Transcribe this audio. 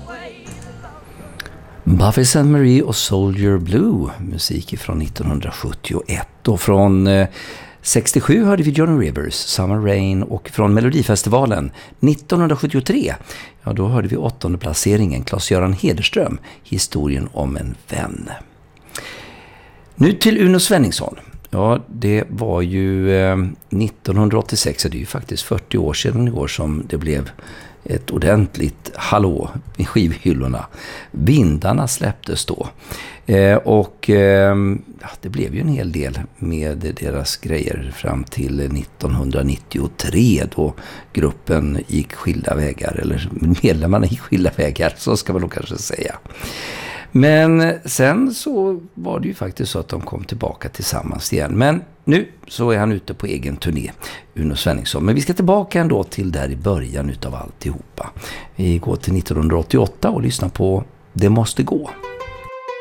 Buffy St. Marie och Soldier Blue, musik från 1971. Och från 67 hörde vi Johnny Rivers, Summer Rain, och från Melodifestivalen 1973, ja då hörde vi 8:e placeringen, Claes-Göran Hederström, Historien om en vän. Nu till Uno Svenningsson. Ja, det var ju 1986, det är ju faktiskt 40 år sedan igår som det blev ett ordentligt hallå i skivhyllorna. Vindarna släpptes då. Det blev ju en hel del med deras grejer fram till 1993 då gruppen gick skilda vägar, eller medlemmarna gick skilda vägar, så ska man nog kanske säga. Men sen så var det ju faktiskt så att de kom tillbaka tillsammans igen. Men nu så är han ute på egen turné, Uno Svenningsson. Men vi ska tillbaka ändå till där i början utav alltihopa. Vi går till 1988 och lyssnar på Det måste gå.